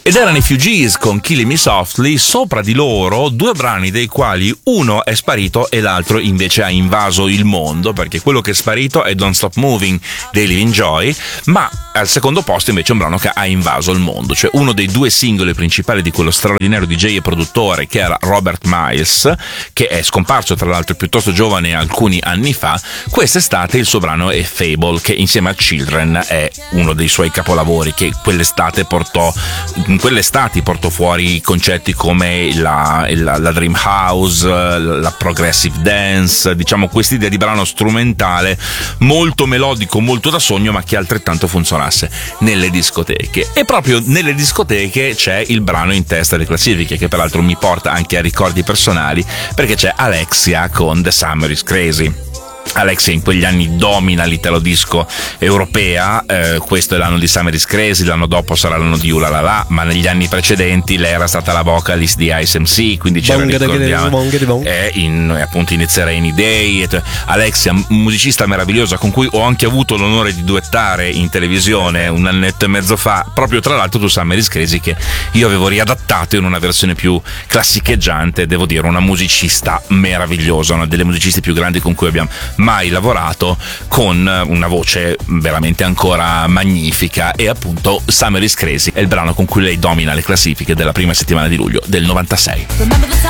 Ed erano i Fugees con Killing Me Softly, sopra di loro due brani dei quali uno è sparito e l'altro invece ha invaso il mondo, perché quello che è sparito è Don't Stop Moving dei Living Joy, ma al secondo posto invece è un brano che ha invaso il mondo, cioè uno dei due singoli principali di quello straordinario DJ e produttore che era Robert Miles, che è scomparso tra l'altro piuttosto giovane alcuni anni fa. Quest'estate il suo brano è Fable, che insieme a Children è uno dei suoi capolavori, che in quelle estati portò fuori concetti come la Dream House, la Progressive Dance, diciamo quest'idea di brano strumentale molto melodico, molto da sogno, ma che altrettanto funzionasse nelle discoteche. E proprio nelle discoteche c'è il brano in testa alle classifiche, che peraltro mi porta anche a ricordi personali, perché c'è Alexia con The Summer Is Crazy. Alexia in quegli anni domina l'italo disco europea, questo è l'anno di Summer Is Crazy, l'anno dopo sarà l'anno di Ula La La, ma negli anni precedenti lei era stata la vocalist di Ice MC, quindi ce la ricordiamo, appunto in It's a Rainy Day. Alexia, musicista meravigliosa con cui ho anche avuto l'onore di duettare in televisione un annetto e mezzo fa, proprio tra l'altro su Summer Is Crazy, che io avevo riadattato in una versione più classicheggiante. Devo dire, una musicista meravigliosa, una delle musiciste più grandi con cui abbiamo mai lavorato, con una voce veramente ancora magnifica. E appunto Summer Is Crazy è il brano con cui lei domina le classifiche della prima settimana di luglio del 96.